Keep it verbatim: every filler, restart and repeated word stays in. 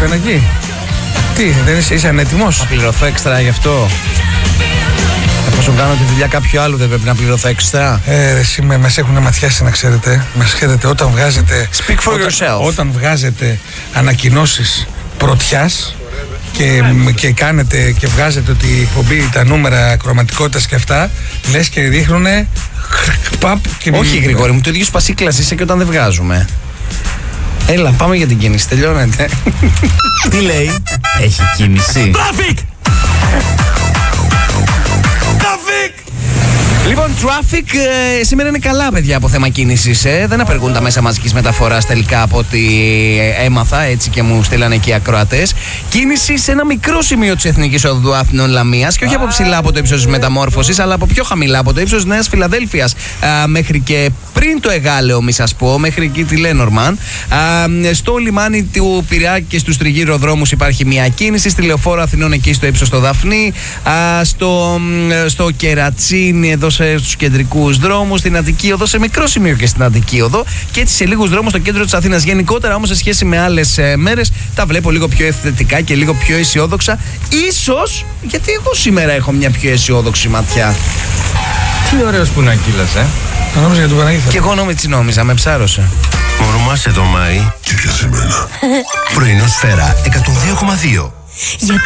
εσένα εκεί. Τι, δεν είσαι, είσαι ανέτοιμος? Θα πληρωθώ έξτρα γι' αυτό. Εφόσον κάνω τη δουλειά κάποιου άλλου, δεν πρέπει να πληρωθώ έξτρα? Ε, εσύ με, μας έχουν ματιάσει, να ξέρετε. Μας ξέρετε, όταν βγάζετε. Speak for όταν, yourself. Όταν βγάζετε ανακοινώσεις πρωτιάς και, και κάνετε και βγάζετε ότι η εκπομπή, τα νούμερα χρωματικότητας και αυτά, λες και δείχνουνε. Και όχι, Γρηγόρη μου, το ίδιο σπασίκλας είσαι και όταν δεν βγάζουμε. Έλα, πάμε για την κίνηση. Τελειώνεται. Τι λέει? Έχει κίνηση. Traffic! Traffic! Λοιπόν, traffic ε, σήμερα είναι καλά, παιδιά, από θέμα κίνησης. Ε. Δεν απεργούν τα μέσα μαζικής μεταφοράς τελικά από ό,τι έμαθα, έτσι και μου στείλανε εκεί οι ακροατές. Κίνηση σε ένα μικρό σημείο της Εθνικής Οδού Αθηνών Λαμίας και όχι από ψηλά από το ύψος της Μεταμόρφωσης, αλλά από πιο χαμηλά από το ύψος της Νέας Φιλαδέλφειας. Α, μέχρι και πριν το Εγάλεο, μη σας πω, μέχρι εκεί τη Λένορμαν. Α, στο λιμάνι του Πειραιά και στους τριγύρω-δρόμους υπάρχει μια κίνηση. Στη Λεωφόρο Αθηνών εκεί στο ύψος στο Δαφνί. Α, στο, στο Κερατσίνι εδώ στους κεντρικούς δρόμους, στην Αττική Οδό, σε μικρό σημείο και στην Αττική Οδό και έτσι σε λίγους δρόμους στο κέντρο της Αθήνας. Γενικότερα όμως σε σχέση με άλλες ε, μέρες τα βλέπω λίγο πιο ευθετικά και λίγο πιο αισιόδοξα. Ίσως γιατί εγώ σήμερα έχω μια πιο αισιόδοξη ματιά. Τι ωραίος που είναι Αγγίλας, ε. Θα νόμιζα για τον Παναγίδη. Και εγώ νόμιζα, νόμιζα, με ψάρωσε. Ορμάσαι το Μάη. Και για σήμερα. Πρωινό Σφαίρα εκατόν δύο κόμμα δύο.